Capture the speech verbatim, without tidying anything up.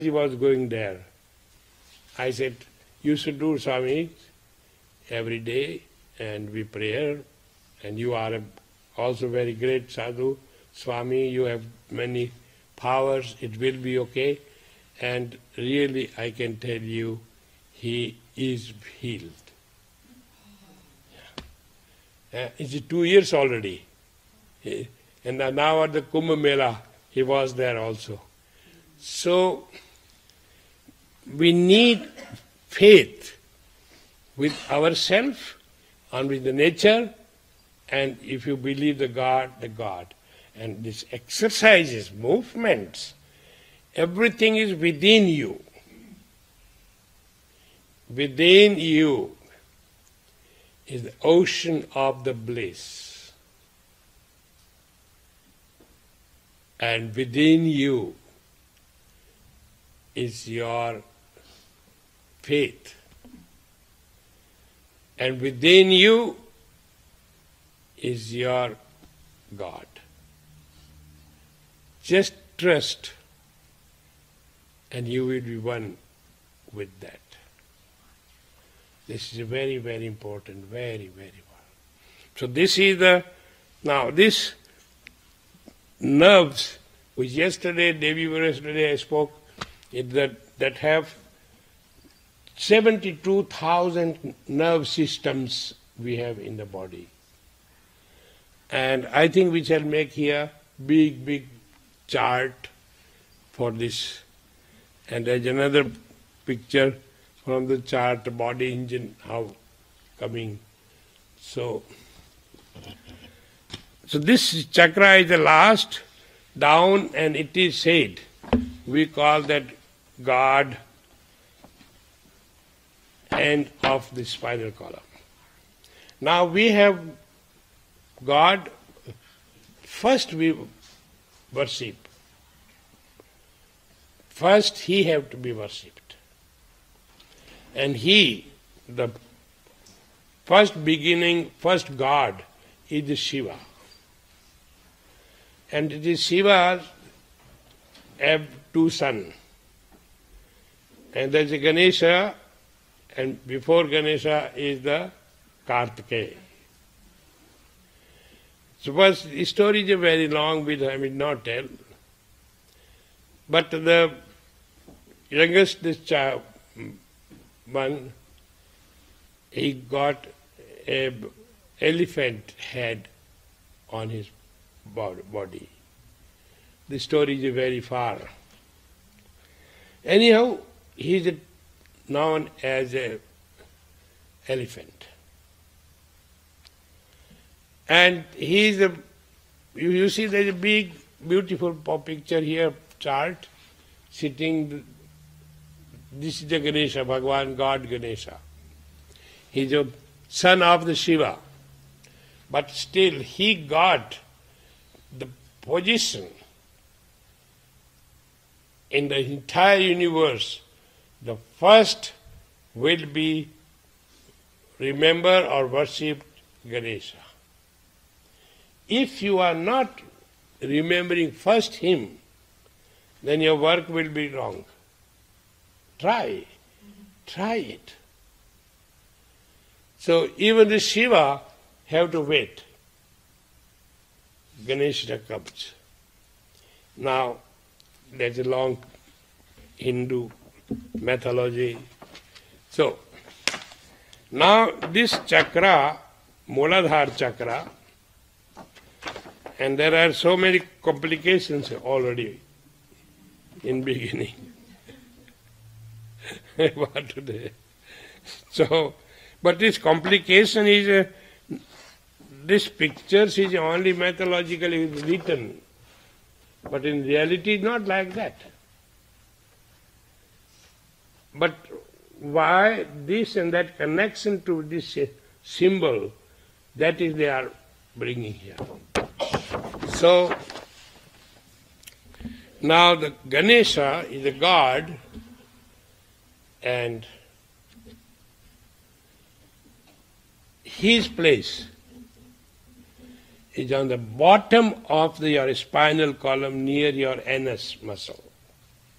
he was going there. I said, you should do, Swami, every day, and we pray, and you are a, also very great sadhu. Swami, you have many powers, it will be okay. And really, I can tell you, he is healed. Uh, it's two years already. He, and now at the Kumbh Mela, he was there also. So, we need faith with ourselves and with the nature, and if you believe the God, the God. And these exercises, movements, everything is within you. Within you is the ocean of the bliss. And within you is your faith. And within you is your God. Just trust, and you will be one with that. This is very, very important, very, very important. So this is the, now this nerves, which yesterday, day before yesterday I spoke, it that, that have seventy-two thousand nerve systems we have in the body. And I think we shall make here big, big chart for this. And there's another picture from the chart, the body engine, how coming. So, so this chakra is the last down, and it is said, we call that God end of the spinal column. Now we have God, first we worship. First he have to be worshipped. And he, the first beginning, first God is the Shiva. And it is Shiva have two sons. And there is a Ganesha, and before Ganesha is the Kartikeya. So first, the story is very long, which I will not tell. But the youngest this child, one, he got a elephant head on his body. The story is very far. Anyhow, he is known as an elephant. And he is a, you, you see there is a big, beautiful picture here, chart, sitting, this is the Ganesha, Bhagavan, God Ganesha. He is a son of the Shiva. But still, he got the position in the entire universe. The first will be remember or worship Ganesha. If you are not remembering first him, then your work will be wrong. Try. Try it. So even the Shiva have to wait. Ganesha comes. Now, there's a long Hindu mythology. So, now this chakra, Muladhara chakra, and there are so many complications already in beginning. What today? So, but this complication is, uh, this pictures is only mythologically written, but in reality it's not like that. But why this and that connection to this symbol, that is they are bringing here. So, now the Ganesha is a god, and his place is on the bottom of the, your spinal column near your anus muscle.